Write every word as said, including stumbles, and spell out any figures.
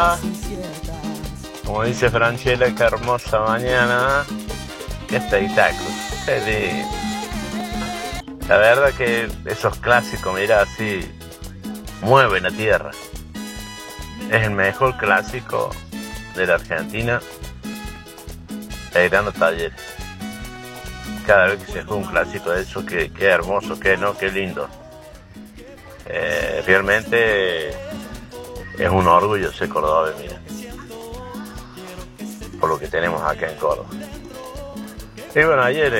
Córdoba. Como dice Franchella, qué hermosa mañana. Qué espectáculo. Qué lindo. La verdad que esos clásicos, mira, así mueven la tierra. Es el mejor clásico de la Argentina, el Grano Talleres. Cada vez que se juega un clásico de eso, qué, qué hermoso, qué no, qué lindo. Eh, realmente es un orgullo ser cordobés, mira, por lo que tenemos acá en Córdoba. Y bueno, ayer